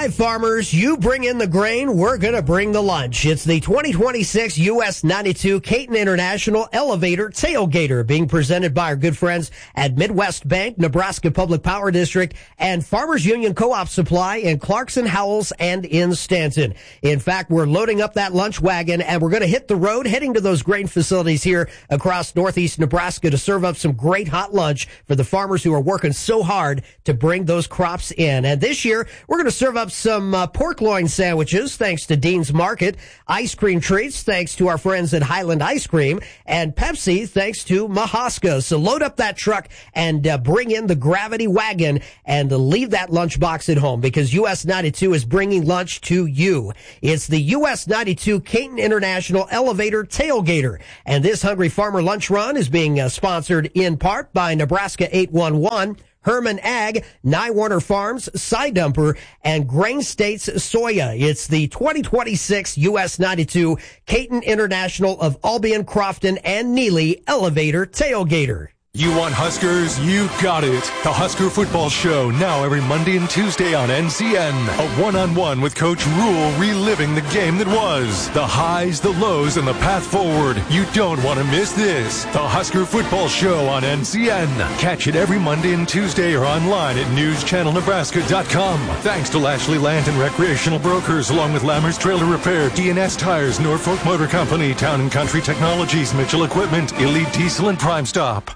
right, farmers, you bring in the grain, we're going to bring the lunch. It's the 2026 US 92 Caton International Elevator Tailgater being presented by our good friends at Midwest Bank, Nebraska Public Power District, and Farmers Union Co-op Supply in Clarkson, Howells, and in Stanton. In fact, we're loading up that lunch wagon, and we're going to hit the road, heading to those grain facilities here across northeast Nebraska to serve up some great hot lunch for the farmers who are working so hard to bring those crops in. And this year, we're going to serve up some pork loin sandwiches, thanks to Dean's Market, ice cream treats, thanks to our friends at Highland Ice Cream, and Pepsi, thanks to Mahaska. So load up that truck and bring in the gravity wagon and leave that lunchbox at home, because US 92 is bringing lunch to you. It's the US 92 Caton International Elevator Tailgater, and this Hungry Farmer Lunch Run is being sponsored in part by Nebraska 811, Herman Ag, Nye Warner Farms, Side Dumper, and Grain States Soya. It's the 2026 US 92 Caton International of Albion, Crofton, and Neely Elevator Tailgater. You want Huskers? You got it. The Husker Football Show, now every Monday and Tuesday on NCN. A one-on-one with Coach Rule, reliving the game that was. The highs, the lows, and the path forward. You don't want to miss this. The Husker Football Show on NCN. Catch it every Monday and Tuesday or online at newschannelnebraska.com. Thanks to Lashley Land and Recreational Brokers, along with Lammers Trailer Repair, DNS Tires, Norfolk Motor Company, Town & Country Technologies, Mitchell Equipment, Elite Diesel, and Prime Stop.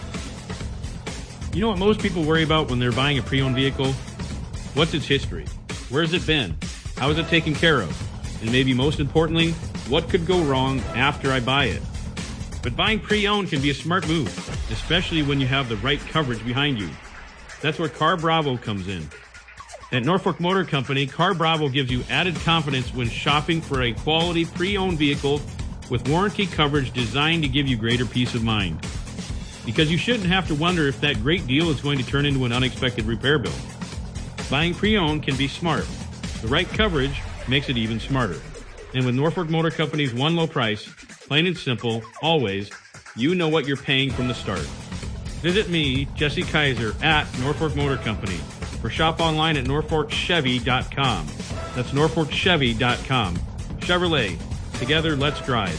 You know what most people worry about when they're buying a pre-owned vehicle? What's its history? Where's it been? How is it taken care of? And maybe most importantly, what could go wrong after I buy it? But buying pre-owned can be a smart move, especially when you have the right coverage behind you. That's where Car Bravo comes in. At Norfolk Motor Company, Car Bravo gives you added confidence when shopping for a quality pre-owned vehicle with warranty coverage designed to give you greater peace of mind. Because you shouldn't have to wonder if that great deal is going to turn into an unexpected repair bill. Buying pre-owned can be smart. The right coverage makes it even smarter. And with Norfolk Motor Company's one low price, plain and simple, always, you know what you're paying from the start. Visit me, Jesse Kaiser, at Norfolk Motor Company, or shop online at norfolkchevy.com. That's norfolkchevy.com. Chevrolet. Together, let's drive.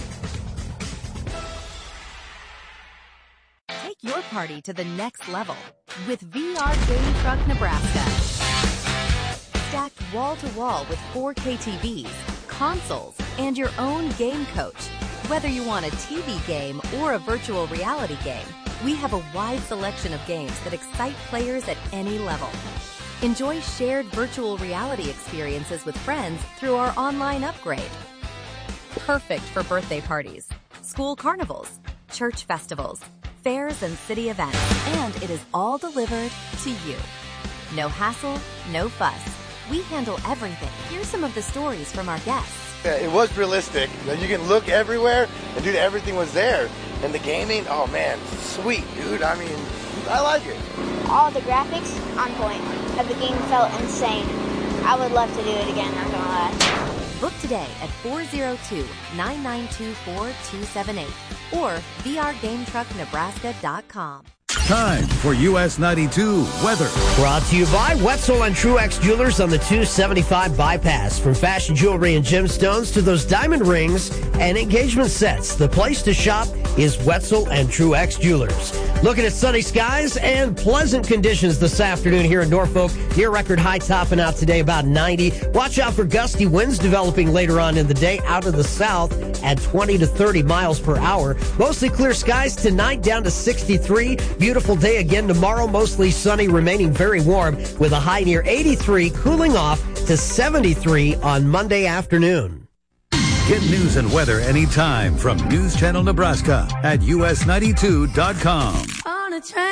Your party to the next level with VR Game Truck Nebraska. Stacked wall to wall with 4K TVs, consoles, and your own game coach. Whether you want a TV game or a virtual reality game, we have a wide selection of games that excite players at any level. Enjoy shared virtual reality experiences with friends through our online upgrade. Perfect for birthday parties, school carnivals, church festivals, fairs, and city events, and it is all delivered to you. No hassle, no fuss. We handle everything. Here's some of the stories from our guests. Yeah, it was realistic. You can look everywhere, and dude, everything was there. And the gaming, oh man, sweet, dude. I mean, I like it. All the graphics on point. The game felt insane. I would love to do it again, not gonna lie. Book today at 402-992-4278 or vrgametrucknebraska.com. Time for US 92 weather. Brought to you by Wetzel and Truex Jewelers on the 275 bypass. From fashion jewelry and gemstones to those diamond rings and engagement sets, the place to shop is Wetzel and Truex Jewelers. Looking at sunny skies and pleasant conditions this afternoon here in Norfolk. Near record high topping out today about 90. Watch out for gusty winds developing later on in the day out of the south at 20 to 30 miles per hour. Mostly clear skies tonight down to 63. Beautiful day again tomorrow, mostly sunny, remaining very warm with a high near 83, cooling off to 73 on Monday afternoon. Get news and weather anytime from News Channel Nebraska at us92.com.